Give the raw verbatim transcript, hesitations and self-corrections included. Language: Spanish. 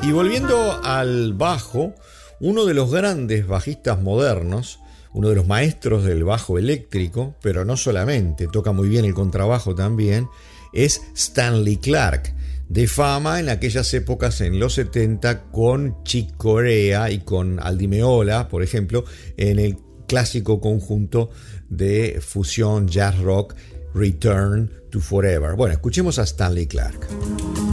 Y volviendo al bajo, uno de los grandes bajistas modernos, uno de los maestros del bajo eléctrico, pero no solamente, toca muy bien el contrabajo también, es Stanley Clarke, de fama en aquellas épocas en los setenta con Chick Corea y con Al Di Meola, por ejemplo, en el clásico conjunto de fusión jazz rock Return to Forever. Bueno, escuchemos a Stanley Clarke.